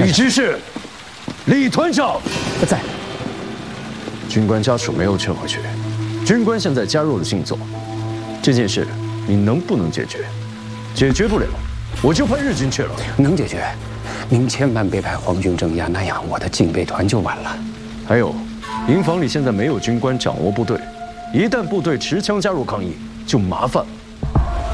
李知事，李团长在。 军官家属没有撤回去，军官现在加入了星座，这件事你能不能解决？解决不了，我就派日军去了。 能解决，您千万别派皇军镇压，那样我的警备团就完了。 还有，营房里现在没有军官掌握部队，一旦部队持枪加入抗议，就麻烦了。